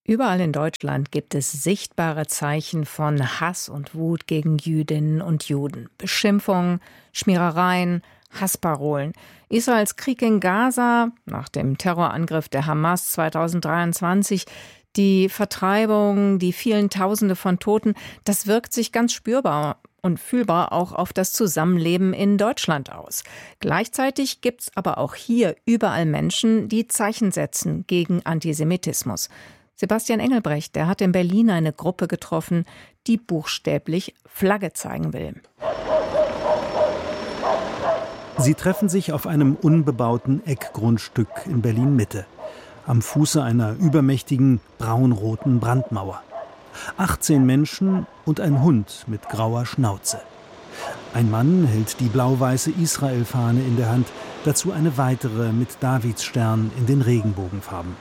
Überall in Deutschland gibt es sichtbare Zeichen von Hass und Wut gegen Jüdinnen und Juden. Beschimpfungen, Schmierereien, Hassparolen. Israels Krieg in Gaza, nach dem Terrorangriff der Hamas 2023, die Vertreibung, die vielen Tausende von Toten, das wirkt sich ganz spürbar und fühlbar auch auf das Zusammenleben in Deutschland aus. Gleichzeitig gibt's aber auch hier überall Menschen, die Zeichen setzen gegen Antisemitismus. Sebastian Engelbrecht, der hat in Berlin eine Gruppe getroffen, die buchstäblich Flagge zeigen will. Sie treffen sich auf einem unbebauten Eckgrundstück in Berlin-Mitte, am Fuße einer übermächtigen braunroten Brandmauer. 18 Menschen und ein Hund mit grauer Schnauze. Ein Mann hält die blau-weiße Israel-Fahne in der Hand, dazu eine weitere mit Davidsstern in den Regenbogenfarben.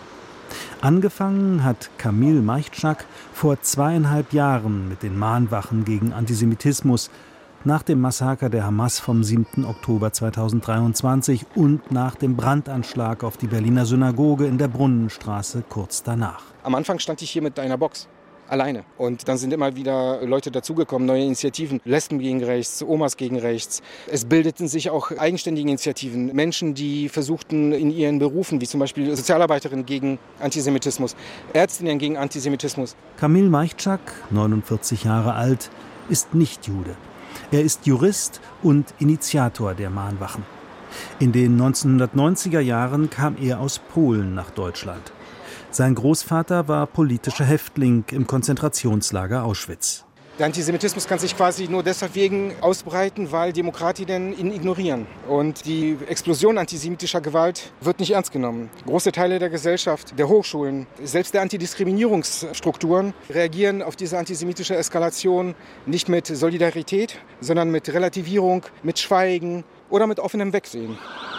Angefangen hat Kamil Maichtschak vor 2,5 Jahren mit den Mahnwachen gegen Antisemitismus, nach dem Massaker der Hamas vom 7. Oktober 2023 und nach dem Brandanschlag auf die Berliner Synagoge in der Brunnenstraße kurz danach. Am Anfang stand ich hier mit einer Box. Alleine. Und dann sind immer wieder Leute dazugekommen, neue Initiativen, Lesben gegen rechts, Omas gegen rechts. Es bildeten sich auch eigenständige Initiativen, Menschen, die versuchten in ihren Berufen, wie zum Beispiel Sozialarbeiterinnen gegen Antisemitismus, Ärztinnen gegen Antisemitismus. Kamil Maichtschak, 49 Jahre alt, ist nicht Jude. Er ist Jurist und Initiator der Mahnwachen. In den 1990er Jahren kam er aus Polen nach Deutschland. Sein Großvater war politischer Häftling im Konzentrationslager Auschwitz. Der Antisemitismus kann sich quasi nur deswegen ausbreiten, weil Demokratinnen ihn ignorieren. Und die Explosion antisemitischer Gewalt wird nicht ernst genommen. Große Teile der Gesellschaft, der Hochschulen, selbst der Antidiskriminierungsstrukturen reagieren auf diese antisemitische Eskalation nicht mit Solidarität, sondern mit Relativierung, mit Schweigen oder mit offenem Wegsehen.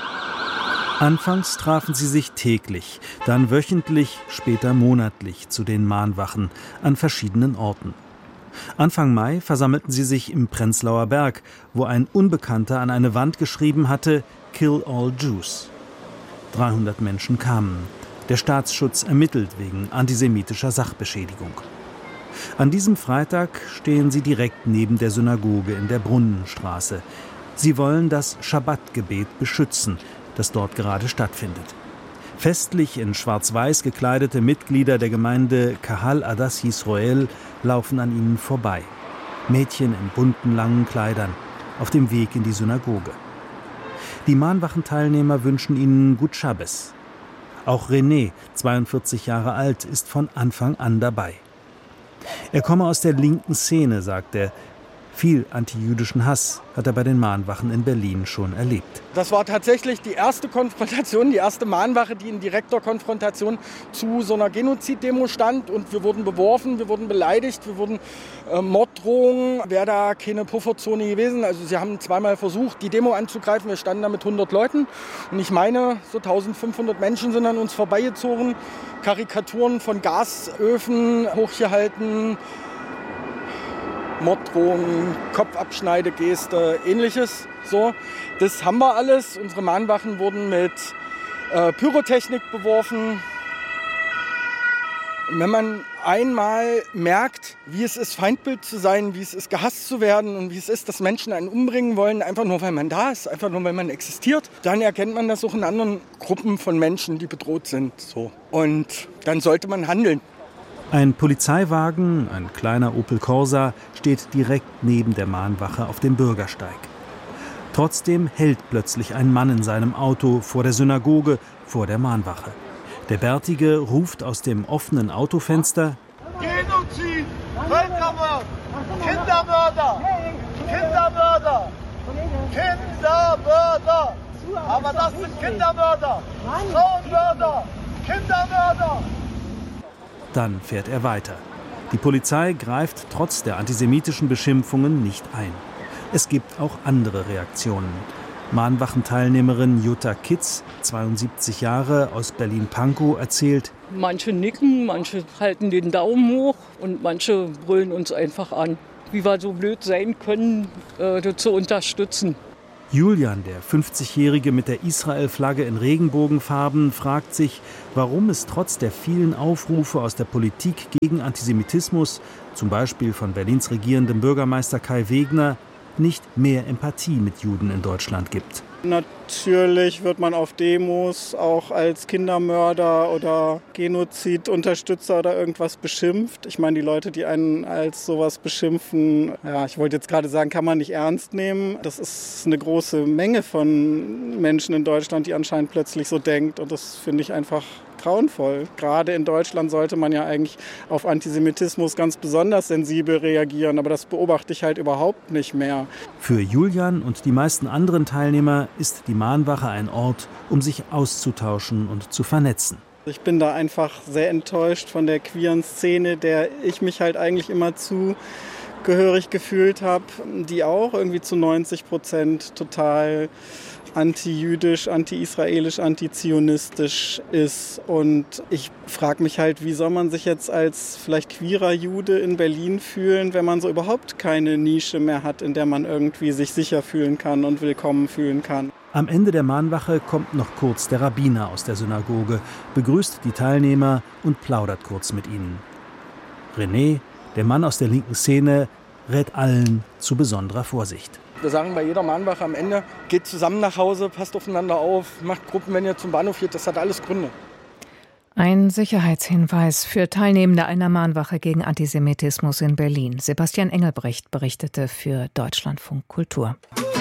Anfangs trafen sie sich täglich, dann wöchentlich, später monatlich zu den Mahnwachen an verschiedenen Orten. Anfang Mai versammelten sie sich im Prenzlauer Berg, wo ein Unbekannter an eine Wand geschrieben hatte: Kill all Jews. 300 Menschen kamen. Der Staatsschutz ermittelt wegen antisemitischer Sachbeschädigung. An diesem Freitag stehen sie direkt neben der Synagoge in der Brunnenstraße. Sie wollen das Schabbatgebet beschützen, das dort gerade stattfindet. Festlich in schwarz-weiß gekleidete Mitglieder der Gemeinde Kahal Adas Yisroel laufen an ihnen vorbei. Mädchen in bunten, langen Kleidern, auf dem Weg in die Synagoge. Die Mahnwachenteilnehmer wünschen ihnen Gut Schabbes. Auch René, 42 Jahre alt, ist von Anfang an dabei. Er komme aus der linken Szene, sagt er. Viel antijüdischen Hass hat er bei den Mahnwachen in Berlin schon erlebt. Das war tatsächlich die erste Konfrontation, die erste Mahnwache, die in direkter Konfrontation zu so einer Genoziddemo stand. Und wir wurden beworfen, wir wurden beleidigt, wir wurden Morddrohungen, wäre da keine Pufferzone gewesen. Also sie haben zweimal versucht, die Demo anzugreifen. Wir standen da mit 100 Leuten. Und ich meine, so 1500 Menschen sind an uns vorbeigezogen. Karikaturen von Gasöfen hochgehalten. Morddrohungen, Kopfabschneidegeste, ähnliches. So, das haben wir alles. Unsere Mahnwachen wurden mit Pyrotechnik beworfen. Und wenn man einmal merkt, wie es ist, Feindbild zu sein, wie es ist, gehasst zu werden und wie es ist, dass Menschen einen umbringen wollen, einfach nur, weil man da ist, einfach nur, weil man existiert, dann erkennt man das auch in anderen Gruppen von Menschen, die bedroht sind. So. Und dann sollte man handeln. Ein Polizeiwagen, ein kleiner Opel Corsa, steht direkt neben der Mahnwache auf dem Bürgersteig. Trotzdem hält plötzlich ein Mann in seinem Auto vor der Synagoge, vor der Mahnwache. Der Bärtige ruft aus dem offenen Autofenster: Genozid, Völkermord, Kindermörder, Kindermörder, Kindermörder. Aber das sind Kindermörder, Frauenmörder, Kindermörder. Dann fährt er weiter. Die Polizei greift trotz der antisemitischen Beschimpfungen nicht ein. Es gibt auch andere Reaktionen. Mahnwachenteilnehmerin Jutta Kitz, 72 Jahre, aus Berlin-Pankow, erzählt: Manche nicken, manche halten den Daumen hoch und manche brüllen uns einfach an. Wie wir so blöd sein können, das zu unterstützen. Julian, der 50-Jährige mit der Israel-Flagge in Regenbogenfarben, fragt sich, warum es trotz der vielen Aufrufe aus der Politik gegen Antisemitismus, zum Beispiel von Berlins regierendem Bürgermeister Kai Wegner, nicht mehr Empathie mit Juden in Deutschland gibt. Natürlich wird man auf Demos auch als Kindermörder oder Genozidunterstützer oder irgendwas beschimpft. Ich meine, die Leute, die einen als sowas beschimpfen, ja, ich wollte jetzt gerade sagen, kann man nicht ernst nehmen. Das ist eine große Menge von Menschen in Deutschland, die anscheinend plötzlich so denkt. Und das finde ich einfach grauenvoll. Gerade in Deutschland sollte man ja eigentlich auf Antisemitismus ganz besonders sensibel reagieren, aber das beobachte ich halt überhaupt nicht mehr. Für Julian und die meisten anderen Teilnehmer ist die Mahnwache ein Ort, um sich auszutauschen und zu vernetzen. Ich bin da einfach sehr enttäuscht von der queeren Szene, der ich mich halt eigentlich immer zugehörig gefühlt habe, die auch irgendwie zu 90% total anti-jüdisch, anti-israelisch, anti-zionistisch ist. Und ich frage mich halt, wie soll man sich jetzt als vielleicht queerer Jude in Berlin fühlen, wenn man so überhaupt keine Nische mehr hat, in der man irgendwie sich sicher fühlen kann und willkommen fühlen kann. Am Ende der Mahnwache kommt noch kurz der Rabbiner aus der Synagoge, begrüßt die Teilnehmer und plaudert kurz mit ihnen. René, der Mann aus der linken Szene, rät allen zu besonderer Vorsicht. Wir sagen bei jeder Mahnwache am Ende, geht zusammen nach Hause, passt aufeinander auf, macht Gruppen, wenn ihr zum Bahnhof geht. Das hat alles Gründe. Ein Sicherheitshinweis für Teilnehmende einer Mahnwache gegen Antisemitismus in Berlin. Sebastian Engelbrecht berichtete für Deutschlandfunk Kultur.